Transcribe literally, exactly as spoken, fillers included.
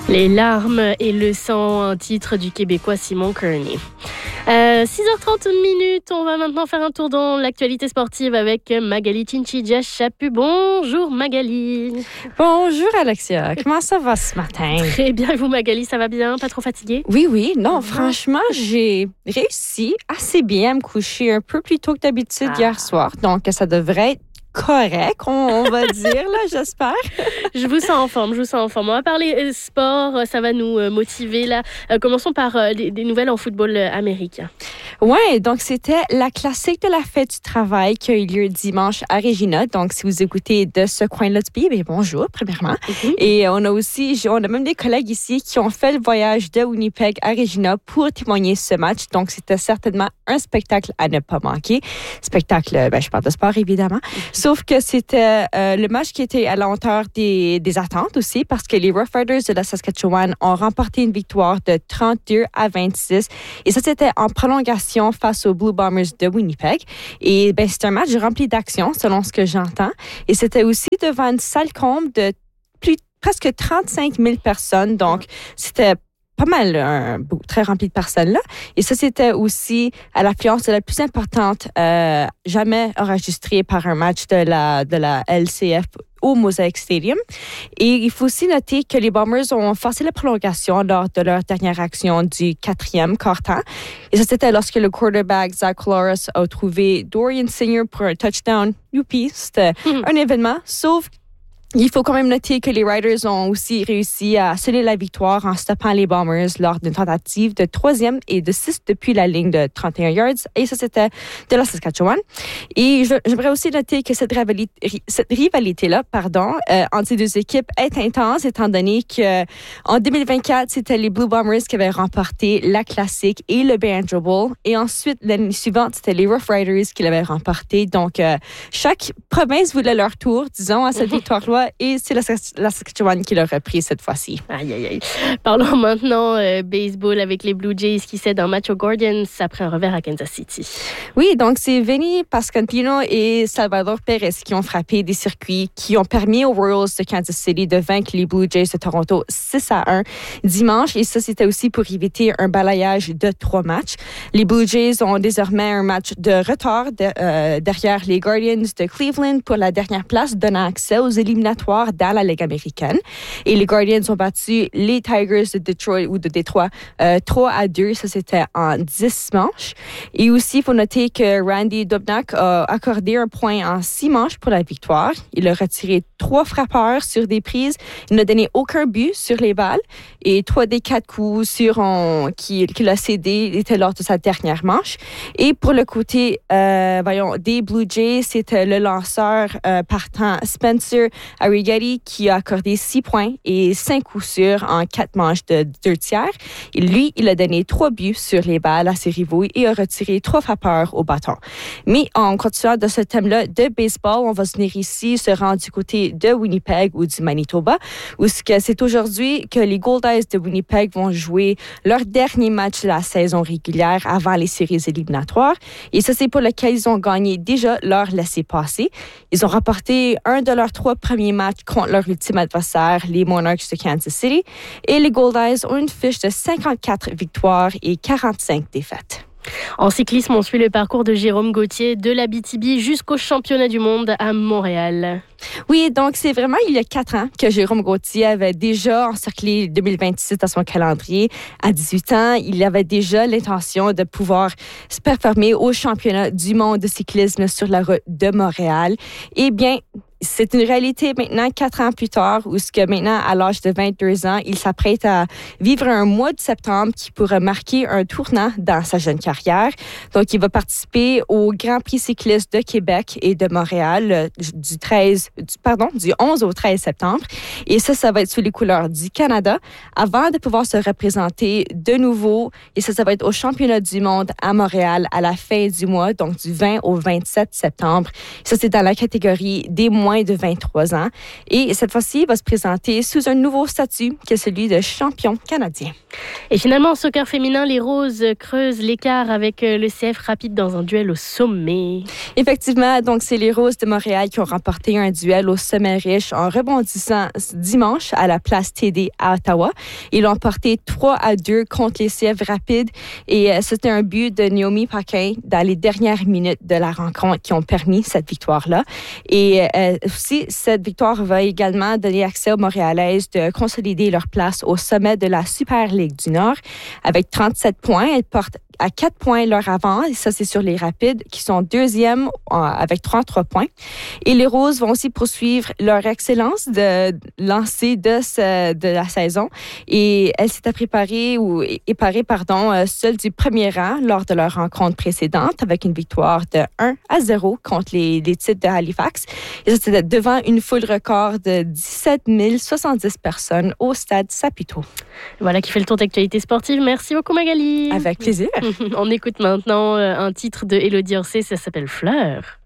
Les larmes et le sang, un titre du Québécois Simon Kearney. Euh, six heures trente minutes, on va maintenant faire un tour dans l'actualité sportive avec Magali Chinchidja Chaput. Bonjour Magali. Bonjour Alexia, comment ça va ce matin? Très bien, et vous Magali, ça va bien? Pas trop fatiguée? Oui, oui, non, franchement, j'ai réussi assez bien à me coucher un peu plus tôt que d'habitude ah. hier soir, donc ça devrait être correct, on, on va dire, là, j'espère. Je vous sens en forme, je vous sens en forme. On va parler euh, sport, ça va nous euh, motiver, là. Euh, commençons par euh, des, des nouvelles en football euh, américain. Oui, donc c'était la classique de la fête du travail qui a eu lieu dimanche à Regina. Donc, si vous écoutez de ce coin-là du pays, bien bonjour, premièrement. Mm-hmm. Et on a aussi, on a même des collègues ici qui ont fait le voyage de Winnipeg à Regina pour témoigner ce match. Donc, c'était certainement un spectacle à ne pas manquer. Spectacle, ben, je parle de sport, évidemment. Mm-hmm. Sauf que c'était euh, le match qui était à la hauteur des, des attentes aussi parce que les Rough Riders de la Saskatchewan ont remporté une victoire de trente-deux à vingt-six. Et ça, c'était en prolongation face aux Blue Bombers de Winnipeg. Et ben, c'était un match rempli d'action, selon ce que j'entends. Et c'était aussi devant une salle comble de plus, presque trente-cinq mille personnes. Donc, c'était pas mal, un, très rempli de personnes là. Et ça, c'était aussi à l'affluence la plus importante euh, jamais enregistrée par un match de la, de la L C F au Mosaic Stadium. Et il faut aussi noter que les Bombers ont forcé la prolongation lors de leur dernière action du quatrième quart-temps. Et ça, c'était lorsque le quarterback Zach Collaros a trouvé Dorian Singer pour un touchdown. Youpi! C'était mm-hmm. un événement, sauf il faut quand même noter que les Riders ont aussi réussi à sceller la victoire en stoppant les Bombers lors d'une tentative de troisième et de six depuis la ligne de trente et un yards. Et ça, c'était de la Saskatchewan. Et je, j'aimerais aussi noter que cette rivalité, cette rivalité-là, pardon, euh, entre ces deux équipes est intense, étant donné qu'en deux mille vingt-quatre, c'était les Blue Bombers qui avaient remporté la Classique et le Banjo Bowl. Et ensuite, l'année suivante, c'était les Rough Riders qui l'avaient remporté. Donc, euh, chaque province voulait leur tour, disons, à cette victoire-là. Et c'est la, la Saskatchewan qui l'a repris cette fois-ci. Aïe, aïe, aïe. Parlons maintenant euh, baseball avec les Blue Jays qui cèdent un match aux Guardians après un revers à Kansas City. Oui, donc c'est Vinny Pasquantino et Salvador Perez qui ont frappé des circuits qui ont permis aux Royals de Kansas City de vaincre les Blue Jays de Toronto six à un dimanche. Et ça, c'était aussi pour éviter un balayage de trois matchs. Les Blue Jays ont désormais un match de retard de, euh, derrière les Guardians de Cleveland pour la dernière place, donnant accès aux éliminatoires dans la Ligue américaine. Et les Guardians ont battu les Tigers de Detroit ou de Détroit euh, trois à deux. Ça, c'était en dix manches. Et aussi, il faut noter que Randy Dobnak a accordé un point en six manches pour la victoire. Il a retiré trois frappeurs sur des prises. Il n'a donné aucun but sur les balles. Et trois des quatre coups sur on, qu'il, qu'il a cédé étaient lors de sa dernière manche. Et pour le côté, euh, voyons, des Blue Jays, c'était le lanceur euh, partant Spencer Arrighetti qui a accordé six points et cinq coups sûrs en quatre manches de deux tiers. Et lui, il a donné trois buts sur les balles à ses rivaux et a retiré trois frappeurs au bâton. Mais en continuant de ce thème-là de baseball, on va se venir ici, se rendre du côté de Winnipeg ou du Manitoba, où c'est aujourd'hui que les Goldeyes de Winnipeg vont jouer leur dernier match de la saison régulière avant les séries éliminatoires. Et ça, c'est pour lequel ils ont gagné déjà leur laissez-passer. Ils ont remporté un de leurs trois premiers matchs contre leur ultime adversaire, les Monarchs de Kansas City. Et les Goldeyes ont une fiche de cinquante-quatre victoires et quarante-cinq défaites. En cyclisme, on suit le parcours de Jérôme Gauthier de l'Abitibi jusqu'au championnat du monde à Montréal. Oui, donc c'est vraiment il y a quatre ans que Jérôme Gauthier avait déjà encerclé deux mille vingt-six dans son calendrier. À dix-huit ans, il avait déjà l'intention de pouvoir se performer au championnat du monde de cyclisme sur la route de Montréal. Eh bien, c'est une réalité maintenant, quatre ans plus tard, où ce que maintenant, à l'âge de vingt-deux ans, il s'apprête à vivre un mois de septembre qui pourrait marquer un tournant dans sa jeune carrière. Donc, il va participer au Grand Prix cycliste de Québec et de Montréal du treize, du, pardon, du onze au treize septembre. Et ça, ça va être sous les couleurs du Canada avant de pouvoir se représenter de nouveau. Et ça, ça va être au championnat du monde à Montréal à la fin du mois, donc du vingt au vingt-sept septembre. Ça, c'est dans la catégorie des moins moins de vingt-trois ans. Et cette fois-ci, il va se présenter sous un nouveau statut que celui de champion canadien. Et finalement, en soccer féminin, les Roses creusent l'écart avec le C F Rapide dans un duel au sommet. Effectivement, donc c'est les Roses de Montréal qui ont remporté un duel au sommet riche en rebondissant dimanche à la place T D à Ottawa. Ils l'ont emporté trois à deux contre les C F Rapide et euh, c'était un but de Naomi Paquin dans les dernières minutes de la rencontre qui ont permis cette victoire-là. Et euh, aussi, cette victoire va également donner accès aux Montréalaises de consolider leur place au sommet de la Super Ligue du Nord. Avec trente-sept points, elles portent à quatre points leur avant, et ça c'est sur les Rapides qui sont deuxièmes avec trente-trois points. Et les Roses vont aussi poursuivre leur excellence de lancer de, ce, de la saison et elles s'étaient préparées ou éparées pardon, seules du premier rang lors de leur rencontre précédente avec une victoire de un à zéro contre les, les titres de Halifax. Et ça c'était devant une foule record de dix-sept mille soixante-dix personnes au stade Saputo. Voilà qui fait le tour d'actualité sportive. Merci beaucoup Magali. Avec plaisir. On écoute maintenant un titre de Élodie Orsay, ça s'appelle Fleur.